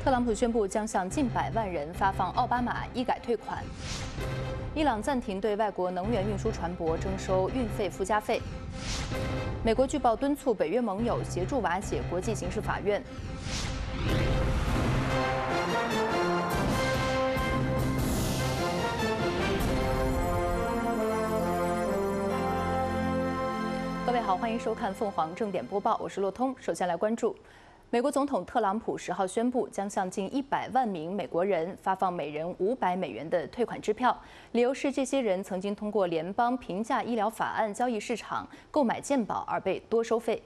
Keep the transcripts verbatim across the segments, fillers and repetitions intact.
特朗普宣布将向近百万人发放奥巴马医改退款。伊朗暂停对外国能源运输船舶征收运费附加费。美国据报敦促北约盟友协助瓦解国际刑事法院。各位好，欢迎收看凤凰正点播报，我是洛通。首先来关注。 美国总统特朗普十号宣布，将向近一百万名美国人发放每人五百美元的退款支票，理由是这些人曾经通过联邦平价医疗法案交易市场购买健保而被多收费。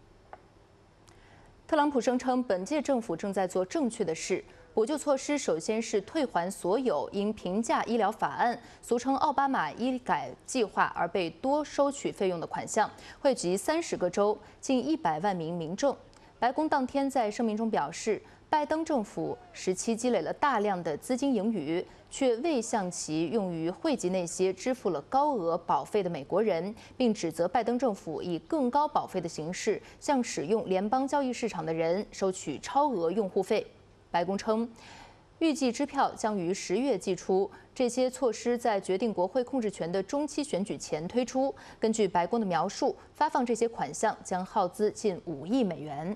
特朗普声称，本届政府正在做正确的事，补救措施首先是退还所有因平价医疗法案（俗称奥巴马医改计划）而被多收取费用的款项，惠及三十个州近一百万名民众。 白宫当天在声明中表示，拜登政府时期积累了大量的资金盈余，却未向其用于惠及那些支付了高额保费的美国人，并指责拜登政府以更高保费的形式向使用联邦交易市场的人收取超额用户费。白宫称，预计支票将于十月寄出，这些措施在决定国会控制权的中期选举前推出。根据白宫的描述，发放这些款项将耗资近五亿美元。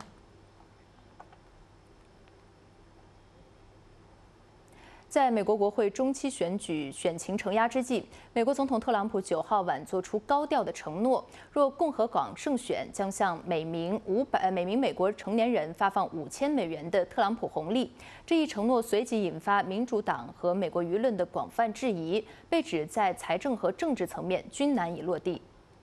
在美国国会中期选举选情承压之际，美国总统特朗普九号晚做出高调的承诺：若共和党胜选，将向每名五百每名美国成年人发放五千美元的特朗普红利。这一承诺随即引发民主党和美国舆论的广泛质疑，被指在财政和政治层面均难以落地。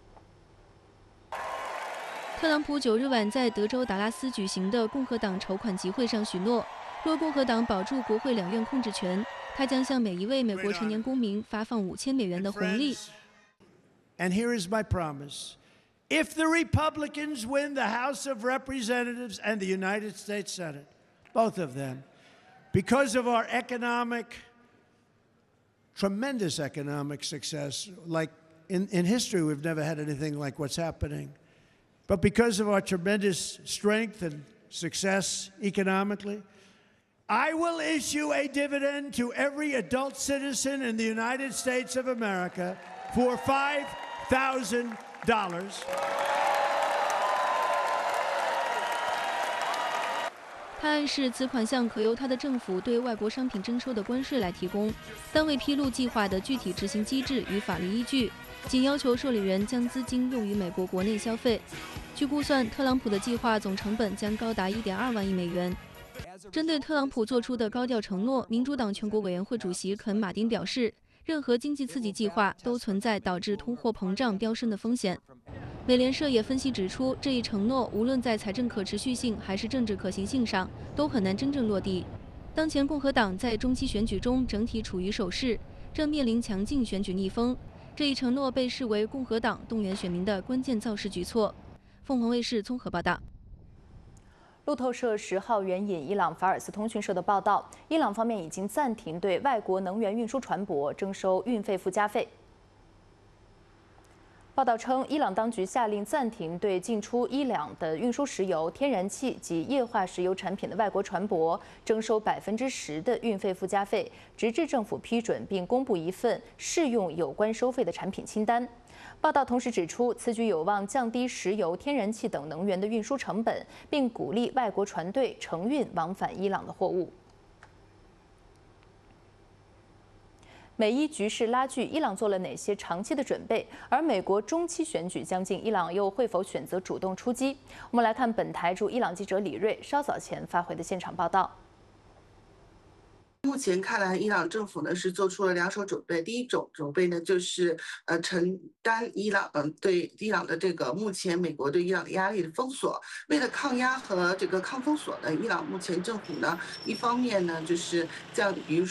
特朗普九日晚在德州达拉斯举行的共和党筹款集会上许诺，若共和党保住国会两院控制权，他将向每一位美国成年公民发放五千美元的红利。 And here is my promise: if the Republicans win the House of Representatives and the United States Senate, both of them, because of our economic, tremendous economic success, like in, in history, we've never had anything like what's happening. But because of our tremendous strength and success economically, I will issue a dividend to every adult citizen in the United States of America for five thousand dollars. 他暗示此款项可由他的政府对外国商品征收的关税来提供，但未披露计划的具体执行机制与法律依据，仅要求受理人将资金用于美国国内消费。据估算，特朗普的计划总成本将高达一点二万亿美元。针对特朗普做出的高调承诺，民主党全国委员会主席肯·马丁表示，任何经济刺激计划都存在导致通货膨胀飙升的风险。美联社也分析指出，这一承诺无论在财政可持续性还是政治可行性上，都很难真正落地。当前共和党在中期选举中整体处于守势，正面临强劲选举逆风。这一承诺被视为共和党动员选民的关键造势举措。凤凰卫视综合报道。 路透社十号援引伊朗法尔斯通讯社的报道，伊朗方面已经暂停对外国能源运输船舶征收运费附加费。报道称，伊朗当局下令暂停对进出伊朗的运输石油、天然气及液化石油产品的外国船舶征收百分之十的运费附加费，直至政府批准并公布一份适用有关收费的产品清单。 报道同时指出，此举有望降低石油、天然气等能源的运输成本，并鼓励外国船队承运往返伊朗的货物。美伊局势拉锯，伊朗做了哪些长期的准备？而美国中期选举将近，伊朗又会否选择主动出击？我们来看本台驻伊朗记者李锐稍早前发回的现场报道。 目前看来，伊朗政府呢是做出了两手准备。第一种准备呢，就是呃承担伊朗嗯、呃、对伊朗的这个目前美国对伊朗的压力的封锁。为了抗压和这个抗封锁呢，伊朗目前政府呢一方面呢就是这样，比如说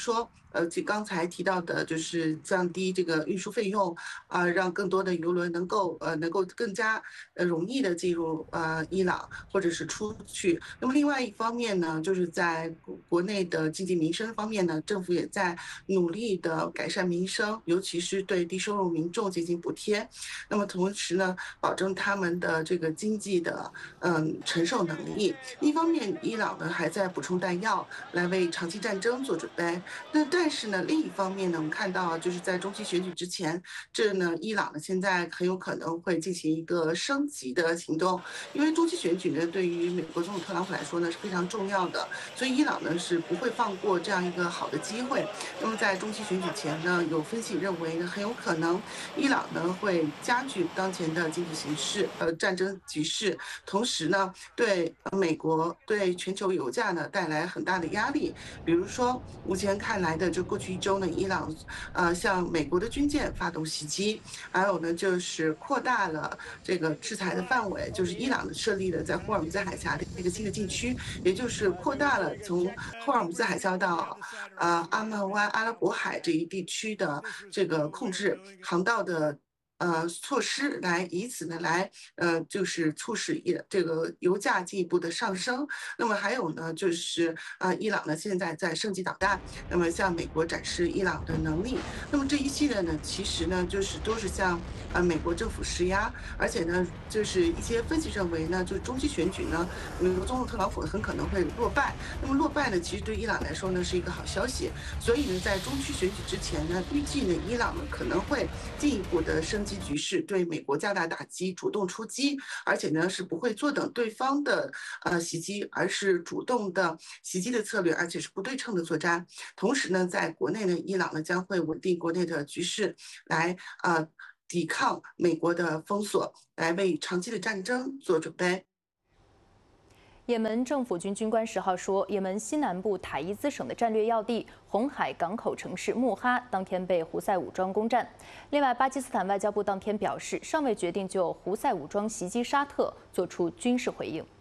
呃，就刚才提到的，就是降低这个运输费用，啊、让更多的邮轮能够呃能够更加呃容易的进入呃伊朗或者是出去。那么另外一方面呢，就是在国国内的经济民生方面呢，政府也在努力的改善民生，尤其是对低收入民众进行补贴。那么同时呢，保证他们的这个经济的嗯承受能力。一方面，伊朗呢还在补充弹药，来为长期战争做准备。那但是呢，另一方面呢，我们看到就是在中期选举之前，这呢，伊朗呢现在很有可能会进行一个升级的行动，因为中期选举呢，对于美国总统特朗普来说呢是非常重要的，所以伊朗呢是不会放过这样一个好的机会。那么在中期选举前呢，有分析认为呢，很有可能伊朗呢会加剧当前的经济形势，呃，战争局势，同时呢，对美国对全球油价呢带来很大的压力。比如说，目前看来的，就过去一周呢，伊朗呃向美国的军舰发动袭击，还有呢就是扩大了这个制裁的范围，就是伊朗设立了在霍尔木兹海峡的一个新的禁区，也就是扩大了从霍尔木兹海峡到呃阿曼湾阿拉伯海这一地区的这个控制航道的。呃，措施来以此呢来呃，就是促使也这个油价进一步的上升。那么还有呢，就是啊、呃，伊朗呢现在在升级导弹，那么向美国展示伊朗的能力。那么这一系列呢，其实呢就是都是向呃美国政府施压，而且呢，就是一些分析认为呢，就是中期选举呢，美国总统特朗普很可能会落败。那么落败呢，其实对伊朗来说呢是一个好消息。所以呢，在中期选举之前呢，预计呢伊朗呢可能会进一步的升级局势，对美国加大打击，主动出击，而且呢是不会坐等对方的呃袭击，而是主动的袭击的策略，而且是不对称的作战。同时呢，在国内呢，伊朗呢将会稳定国内的局势，来呃抵抗美国的封锁，来为长期的战争做准备。 也门政府军军官十号说，也门西南部塔伊兹省的战略要地红海港口城市穆哈当天被胡塞武装攻占。另外，巴基斯坦外交部当天表示，尚未决定就胡塞武装袭击沙特做出军事回应。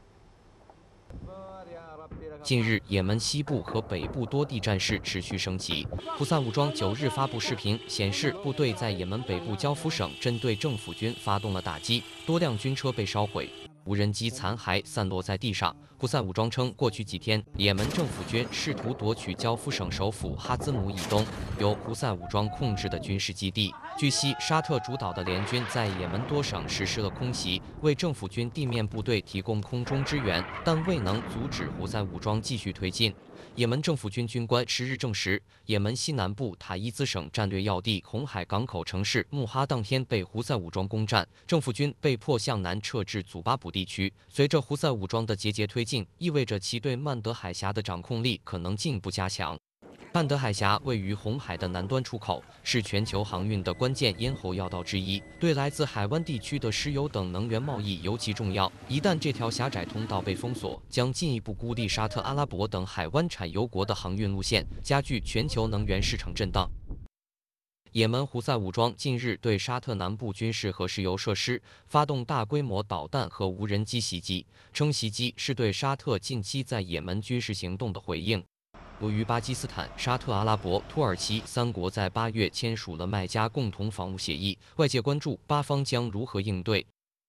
近日，也门西部和北部多地战事持续升级。胡塞武装九日发布视频，显示部队在也门北部焦夫省针对政府军发动了打击，多辆军车被烧毁。 无人机残骸散落在地上。胡塞武装称，过去几天，也门政府军试图夺取焦夫省首府哈兹姆以东由胡塞武装控制的军事基地。据悉，沙特主导的联军在也门多省实施了空袭，为政府军地面部队提供空中支援，但未能阻止胡塞武装继续推进。 也门政府军军官十日证实，也门西南部塔伊兹省战略要地红海港口城市穆哈当天被胡塞武装攻占，政府军被迫向南撤至祖巴卜地区。随着胡塞武装的节节推进，意味着其对曼德海峡的掌控力可能进一步加强。 曼德海峡位于红海的南端出口，是全球航运的关键咽喉要道之一，对来自海湾地区的石油等能源贸易尤其重要。一旦这条狭窄通道被封锁，将进一步孤立沙特阿拉伯等海湾产油国的航运路线，加剧全球能源市场震荡。 也门胡塞武装近日对沙特南部军事和石油设施发动大规模导弹和无人机袭击，称袭击是对沙特近期在也门军事行动的回应。 由于巴基斯坦、沙特阿拉伯、土耳其三国在八月签署了麦加共同防务协议，外界关注巴方将如何应对。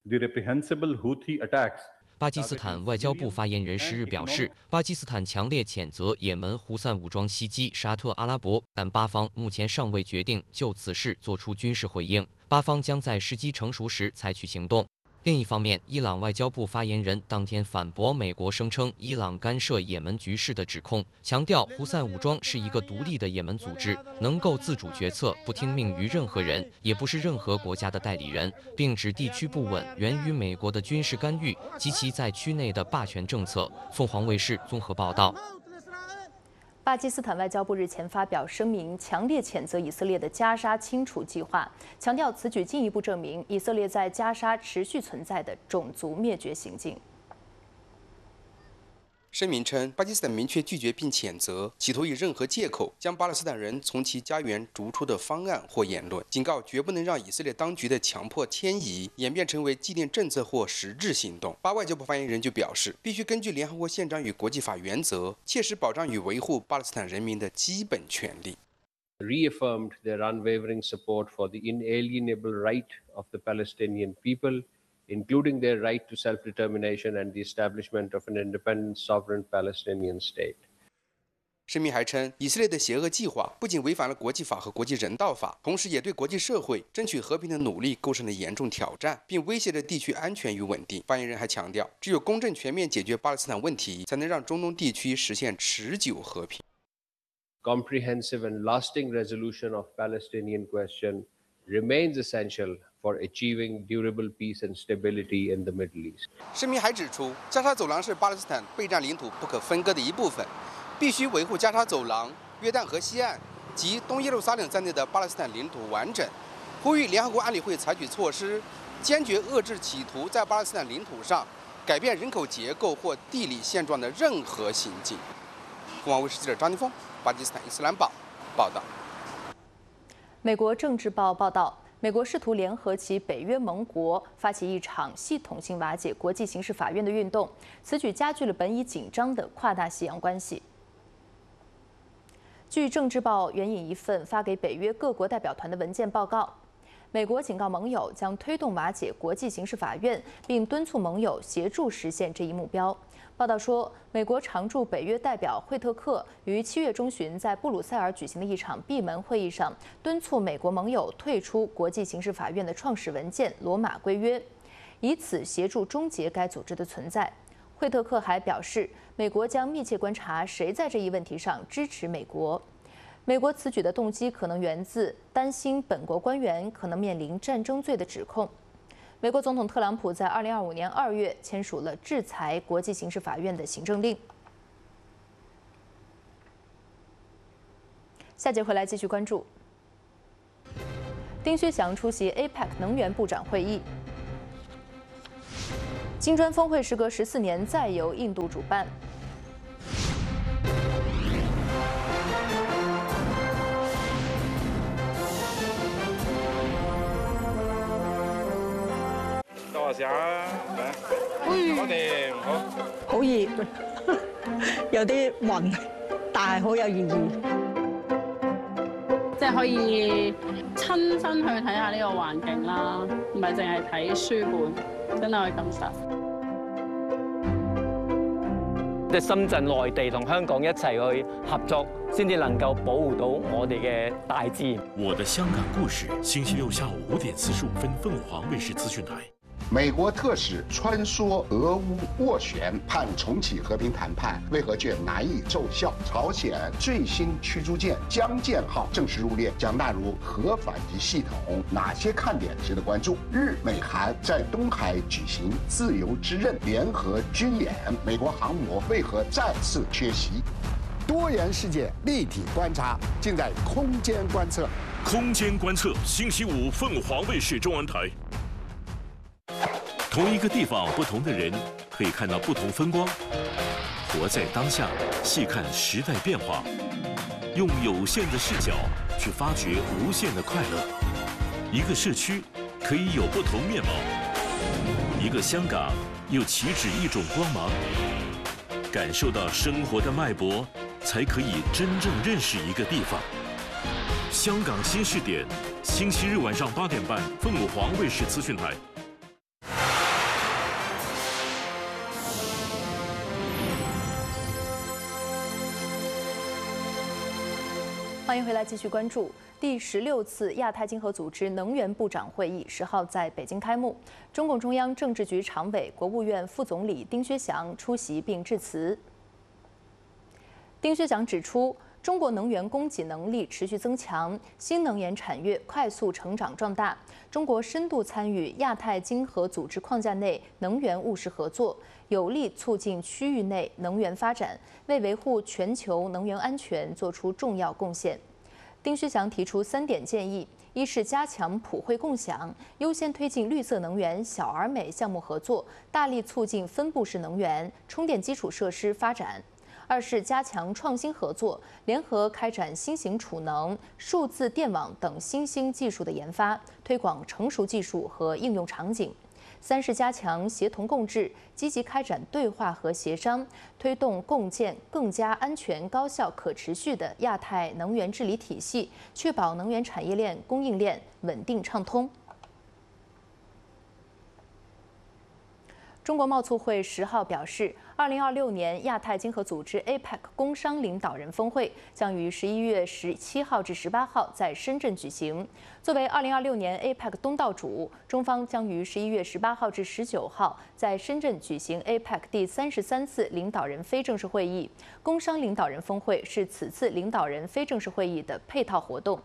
巴基斯坦外交部发言人十日表示，巴基斯坦强烈谴责也门胡塞武装袭击沙特阿拉伯，但巴方目前尚未决定就此事做出军事回应，巴方将在时机成熟时采取行动。 另一方面，伊朗外交部发言人当天反驳美国声称伊朗干涉也门局势的指控，强调胡塞武装是一个独立的也门组织，能够自主决策，不听命于任何人，也不是任何国家的代理人，并指地区不稳源于美国的军事干预及其在区内的霸权政策。凤凰卫视综合报道。 巴基斯坦外交部日前发表声明，强烈谴责以色列的加沙清除计划，强调此举进一步证明以色列在加沙持续存在的种族灭绝行径。 声明称，巴基斯坦明确拒绝并谴责企图以任何借口将巴勒斯坦人从其家园逐出的方案或言论，警告绝不能让以色列当局的强迫迁移演变成为祭奠政策或实质行动。巴外交部发言人就表示，必须根据联合国宪章与国际法原则，切实保障与维护巴勒斯坦人民的基本权利。 Reaffirmed their unwavering support for the inalienable right of the Palestinian people, including their right to self-determination and the establishment of an independent, sovereign Palestinian state. 声明还称，以色列的邪恶计划不仅违反了国际法和国际人道法，同时也对国际社会争取和平的努力构成了严重挑战，并威胁着地区安全与稳定。发言人还强调，只有公正全面解决巴勒斯坦问题，才能让中东地区实现持久和平。 Comprehensive and lasting resolution of Palestinian question remains essential for achieving durable peace and stability in the Middle East. 声明还指出，加沙走廊是巴勒斯坦备战领土不可分割的一部分，必须维护加沙走廊、约旦河西岸及东耶路撒冷在内的巴勒斯坦领土完整，呼吁联合国安理会采取措施，坚决遏制企图在巴勒斯坦领土上改变人口结构或地理现状的任何行径。凤凰卫视记者张金峰，巴基斯坦伊斯兰堡报道。 美国政治报报道，美国试图联合其北约盟国，发起一场系统性瓦解国际刑事法院的运动，此举加剧了本已紧张的跨大西洋关系。据政治报援引一份发给北约各国代表团的文件报告，美国警告盟友将推动瓦解国际刑事法院，并敦促盟友协助实现这一目标。报道说，美国常驻北约代表惠特克于七月中旬在布鲁塞尔举行的一场闭门会议上，敦促美国盟友退出国际刑事法院的创始文件《罗马规约》，以此协助终结该组织的存在。惠特克还表示，美国将密切观察谁在这一问题上支持美国。美国此举的动机可能源自担心本国官员可能面临战争罪的指控。美国总统特朗普在二零二五年二月签署了制裁国际刑事法院的行政令。下节回来继续关注。丁薛祥出席 A P E C 能源部长会议。金砖峰会时隔十四年再由印度主办。 多謝啊！我哋好好熱，有啲暈，但係好有意義。 即係可以親身去睇下呢個環境啦，唔係淨係睇書本，真係去感受。 即係深圳、內地同香港一齊去合作，先至能夠保護到我哋嘅大自然。 我的香港故事，星期六下午五點四十五分，鳳凰衛視資訊台。 美國特使穿梭俄烏斡旋，盼重啟和平談判，為何卻難以奏效？朝鮮最新驅逐艦江建號正式入列，將納入核反擊系統，哪些看點值得關注？日美韓在東海舉行自由之刃聯合軍演，美國航母為何再次缺席？ 多元世界立體觀察，盡在空間觀測。 空間觀測，星期五鳳凰衛視中文台。同一個地方，不同的人，可以看到不同風光。活在當下，細看時代變化，用有限的視角去發掘無限的快樂。一個社區可以有不同面貌，一個香港又豈止一種光芒。感受到生活的脈搏，才可以真正認識一個地方。香港新視點，星期日晚上八點半，鳳凰衛視資訊台。 欢迎回来，继续关注第十六次亚太经合组织能源部长会议，十号在北京开幕。中共中央政治局常委、国务院副总理丁薛祥出席并致辞。丁薛祥指出，中国能源供给能力持续增强，新能源产业快速成长壮大。中国深度参与亚太经合组织框架内能源务实合作，有力促进区域内能源发展，为维护全球能源安全做出重要贡献。丁薛祥提出三点建议： 一是加强普惠共享，优先推进绿色能源、小而美项目合作，大力促进分布式能源、充电基础设施发展；二是加强创新合作，联合开展新型储能、数字电网等新兴技术的研发，推广成熟技术和应用场景。 三是加强协同共治，积极开展对话和协商，推动共建更加安全、高效、可持续的亚太能源治理体系，确保能源产业链、供应链稳定畅通。 中国贸促会十号表示，二零二六年亚太经合组织 A P E C 工商领导人峰会将于十一月十七号至十八号在深圳举行。作为二零二六年 A P E C 东道主，中方将于十一月十八号至十九号在深圳举行 A P E C 第三十三次领导人非正式会议。工商领导人峰会是此次领导人非正式会议的配套活动。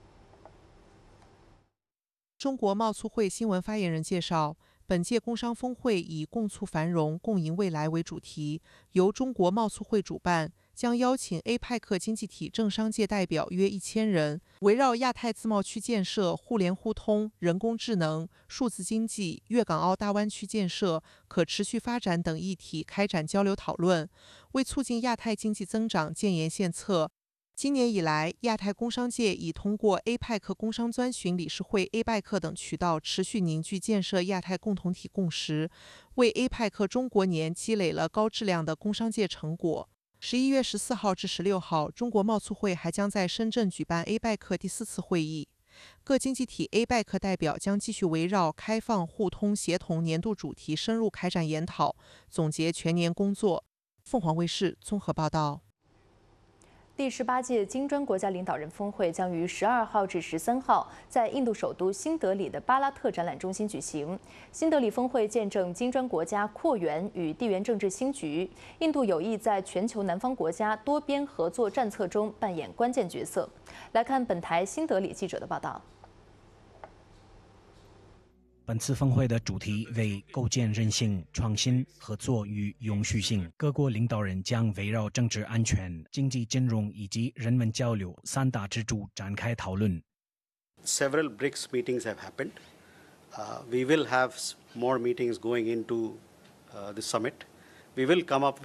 中国贸促会新闻发言人介绍，本届工商峰会以“共促繁荣，共赢未来”为主题，由中国贸促会主办，将邀请 A P E C 经济体政商界代表约一千人，围绕亚太自贸区建设、互联互通、人工智能、数字经济、粤港澳大湾区建设、可持续发展等议题开展交流讨论，为促进亚太经济增长建言献策。 今年以来，亚太工商界已通过 A P E C 工商专询理事会 A P E C 等渠道，持续凝聚建设亚太共同体共识，为 A P E C 中国年积累了高质量的工商界成果。十一月十四号至十六号，中国贸促会还将在深圳举办 A P E C 第四次会议，各经济体 A P E C 代表将继续围绕开放、互通、协同年度主题深入开展研讨，总结全年工作。凤凰卫视综合报道。 第十八届金砖国家领导人峰会将于十二号至十三号在印度首都新德里的巴拉特展览中心举行。新德里峰会见证金砖国家扩员与地缘政治新局，印度有意在全球南方国家多边合作战策中扮演关键角色。来看本台新德里记者的报道。 本次峰会的主题为构建韧性、创新、合作与永续性。各国领导人将围绕政治安全、经济金融以及人文交流三大支柱展开讨论。 Several B R I C S meetings have happened. Uh, we will have more meetings going into uh, the summit. We will come up